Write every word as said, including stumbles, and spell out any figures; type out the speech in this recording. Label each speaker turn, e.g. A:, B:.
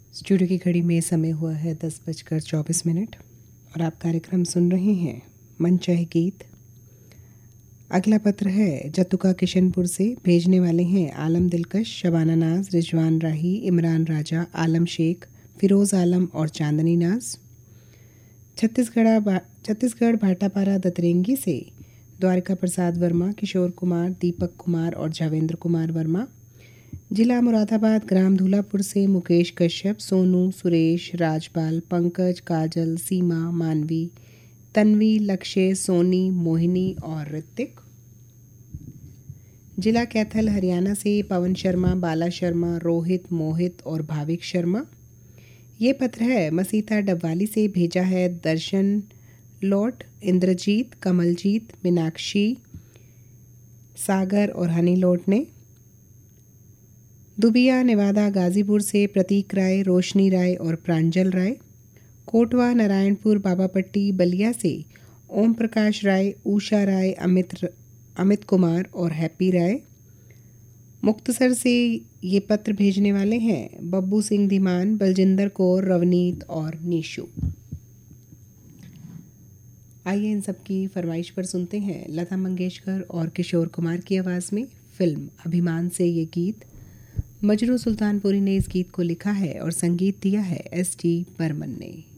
A: Studio की घड़ी में समय हुआ है दस बजकर चौबीस मिनट और आप कार्यक्रम सुन रहे हैं मन चाहे गीत। अगला पत्र है जतुका किशनपुर से। भेजने वाले हैं आलम दिलकश, शबाना नाज, रिजवान राही, इमरान राजा, आलम शेख, फिरोज़ आलम और चांदनी नाज। छत्तीसगढ़ बा, छत्तीसगढ़ भाटापारा दतरेंगी से द्वारिका प्रसाद वर्मा, किशोर कुमार, दीपक कुमार और जावेंद्र कुमार वर्मा। जिला मुरादाबाद ग्राम धूलापुर से मुकेश कश्यप, सोनू, सुरेश, राजपाल, पंकज, काजल, सीमा, मानवी, तन्वी, लक्ष्य, सोनी, मोहिनी और ऋतिक। जिला कैथल हरियाणा से पवन शर्मा, बाला शर्मा, रोहित, मोहित और भाविक शर्मा। ये पत्र है मसीता डबवाली से। भेजा है दर्शन लॉट, इंद्रजीत, कमलजीत, मीनाक्षी, सागर और हनी लॉट ने। दुबिया नेवादा गाजीपुर से प्रतीक राय, रोशनी राय और प्रांजल राय। कोटवा नारायणपुर बाबापट्टी बलिया से ओम प्रकाश राय, उषा राय, अमित अमित कुमार और हैप्पी राय। मुक्तसर से ये पत्र भेजने वाले हैं बब्बू सिंह धीमान, बलजिंदर कौर, रवनीत और नीशू। आइए इन सब की फरमाइश पर सुनते हैं लता मंगेशकर और किशोर कुमार की आवाज़ में फिल्म अभिमान से ये गीत। मजरू सुल्तानपुरी ने इस गीत को लिखा है और संगीत दिया है एस टी बर्मन ने।